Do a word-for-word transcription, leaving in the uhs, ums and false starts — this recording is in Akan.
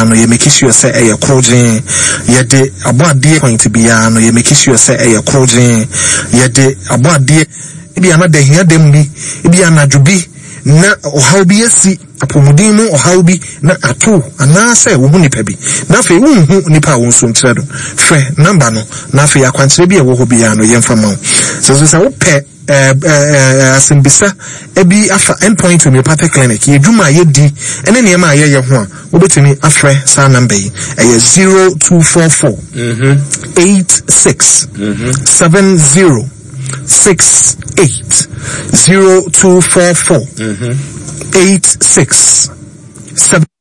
no ye make sure say e ye krogen ye de abode point bia no ye make sure say e ye krogen ye de abode bi anada hia dem bi bi anadwobi na ohawbi asi apomudin mu ohawbi na ato anase wo hu nipa bi na fe wo hu nipa wo nso ntire do fe number no na fe yakwankyere bi e wo ho bi ya no yemfa ma so so sa wo pe eh eh asimbisa ebi afa endpoint homeopathic clinic ye dwuma ye di ene ne ma ye ye ho a wo betimi afre sa number yi eh zero two four four mhm eight six mhm seven zero six eight zero two four four mm-hmm. eight six seven